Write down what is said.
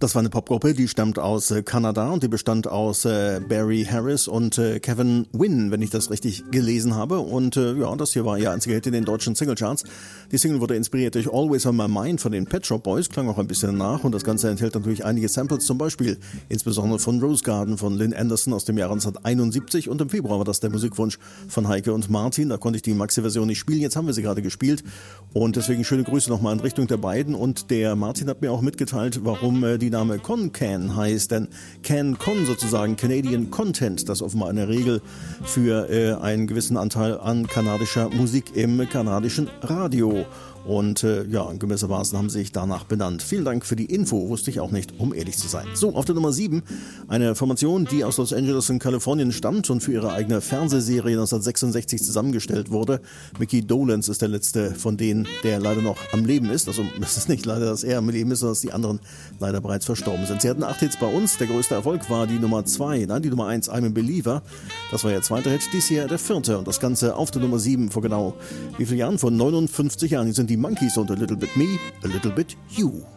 Das war eine Popgruppe, die stammt aus Kanada und die bestand aus Barry Harris und Kevin Wynn, wenn ich das richtig gelesen habe. Und ja, das hier war ihr einziger Hit in den deutschen Singlecharts. Die Single wurde inspiriert durch Always on My Mind von den Pet Shop Boys, klang auch ein bisschen nach und das Ganze enthält natürlich einige Samples, zum Beispiel insbesondere von Rose Garden von Lynn Anderson aus dem Jahr 1971 und im Februar war das der Musikwunsch von Heike und Martin. Da konnte ich die Maxi-Version nicht spielen, jetzt haben wir sie gerade gespielt und deswegen schöne Grüße nochmal in Richtung der beiden und der Martin hat mir auch mitgeteilt, warum die Name Con-Can heißt, denn Can-Con sozusagen Canadian Content, das offenbar eine Regel für einen gewissen Anteil an kanadischer Musik im kanadischen Radio. Und ja, gewissermaßen haben sie sich danach benannt. Vielen Dank für die Info, wusste ich auch nicht, um ehrlich zu sein. So, auf der Nummer 7, eine Formation, die aus Los Angeles in Kalifornien stammt und für ihre eigene Fernsehserie 1966 zusammengestellt wurde. Mickey Dolenz ist der letzte von denen, der leider noch am Leben ist. Also es ist nicht leider, dass er am Leben ist, sondern dass die anderen leider bereits verstorben sind. Sie hatten 8 Hits bei uns. Der größte Erfolg war die Nummer 2, nein, die Nummer 1, I'm a Believer. Das war ihr zweiter Hit, dies hier der 4. Und das Ganze auf der Nummer 7 vor genau wie vielen Jahren? Vor 59 Jahren. Hier sind die Monkeys und A Little Bit Me, A Little Bit You.